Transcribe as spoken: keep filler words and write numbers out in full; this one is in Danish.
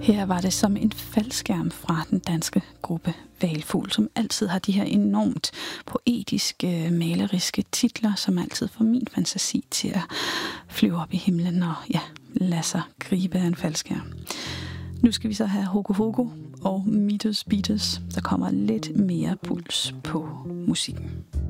Her var det som en faldskærm fra den danske gruppe Hvalfugl, som altid har de her enormt poetiske, maleriske titler, som altid får min fantasi til at flyve op i himlen og ja, lade sig gribe af en faldskærm. Nu skal vi så have Hoku Hoku og Mitos Beaters, der kommer lidt mere puls på musikken.